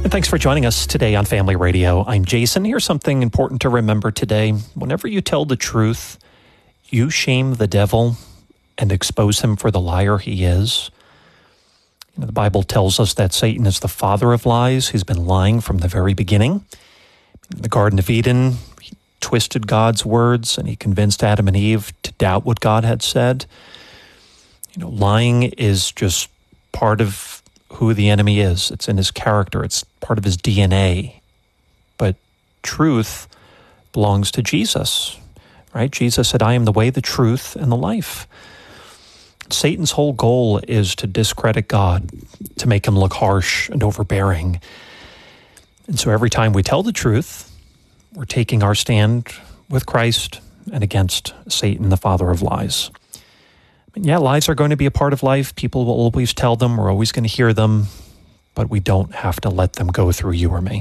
And thanks for joining us today on Family Radio. I'm Jason. Here's something important to remember today. Whenever you tell the truth, you shame the devil and expose him for the liar he is. You know, the Bible tells us that Satan is the father of lies. He's been lying from the very beginning. In the Garden of Eden, he twisted God's words and he convinced Adam and Eve to doubt what God had said. You know, lying is just part of who the enemy is. It's in his character. It's part of his DNA. But truth belongs to Jesus, right? Jesus said, I am the way, the truth, and the life. Satan's whole goal is to discredit God, to make him look harsh and overbearing. And so every time we tell the truth, we're taking our stand with Christ and against Satan, the father of lies. Yeah, lies are going to be a part of life. People will always tell them. We're always going to hear them. But we don't have to let them go through you or me.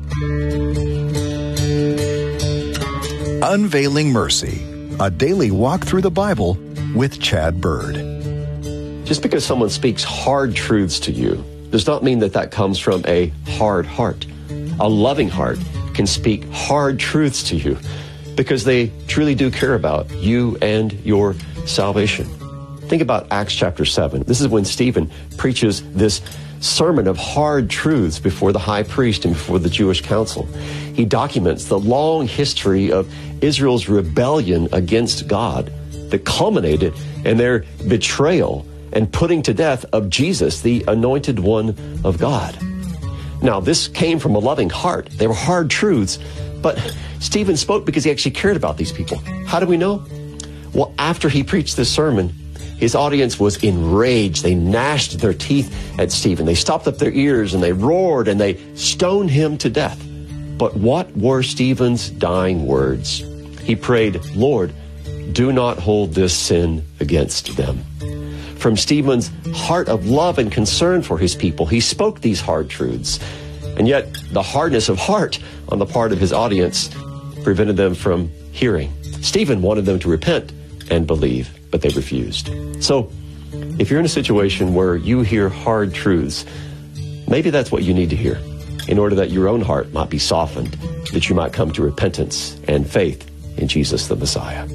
Unveiling Mercy, a daily walk through the Bible with Chad Bird. Just because someone speaks hard truths to you does not mean that that comes from a hard heart. A loving heart can speak hard truths to you because they truly do care about you and your salvation. Think about Acts chapter 7. This is when Stephen preaches this sermon of hard truths before the high priest and before the Jewish council. He documents the long history of Israel's rebellion against God that culminated in their betrayal and putting to death of Jesus, the anointed one of God. Now, this came from a loving heart. They were hard truths, but Stephen spoke because he actually cared about these people. How do we know? Well, after he preached this sermon, his audience was enraged. They gnashed their teeth at Stephen. They stopped up their ears and they roared and they stoned him to death. But what were Stephen's dying words? He prayed, Lord, do not hold this sin against them. From Stephen's heart of love and concern for his people, he spoke these hard truths. And yet the hardness of heart on the part of his audience prevented them from hearing. Stephen wanted them to repent and believe, but they refused. So if you're in a situation where you hear hard truths, maybe that's what you need to hear in order that your own heart might be softened, that you might come to repentance and faith in Jesus the Messiah.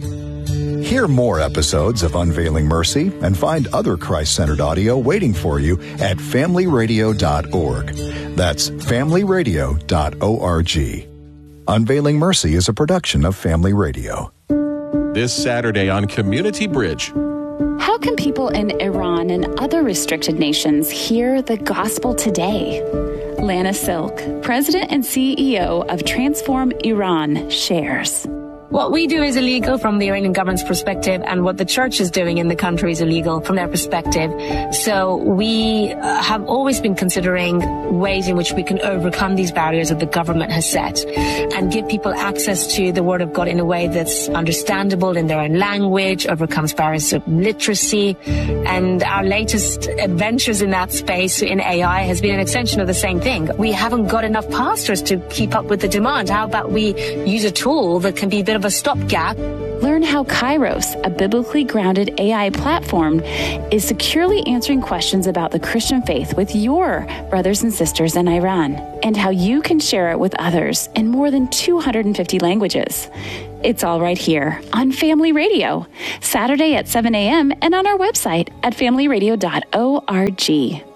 Hear more episodes of Unveiling Mercy and find other Christ-centered audio waiting for you at familyradio.org. That's familyradio.org. Unveiling Mercy is a production of Family Radio. This Saturday on Community Bridge. How can people in Iran and other restricted nations hear the gospel today? Lana Silk, President and CEO of Transform Iran, shares. What we do is illegal from the Iranian government's perspective, and what the church is doing in the country is illegal from their perspective. So we have always been considering ways in which we can overcome these barriers that the government has set and give people access to the Word of God in a way that's understandable in their own language, overcomes barriers of literacy. And our latest adventures in that space in AI has been an extension of the same thing. We haven't got enough pastors to keep up with the demand. How about we use a tool that can be a bit of a stopgap? Learn how Kairos, a biblically grounded AI platform, is securely answering questions about the Christian faith with your brothers and sisters in Iran, and how you can share it with others in more than 250 languages. It's all right here on Family Radio, Saturday at 7 a.m. and on our website at familyradio.org.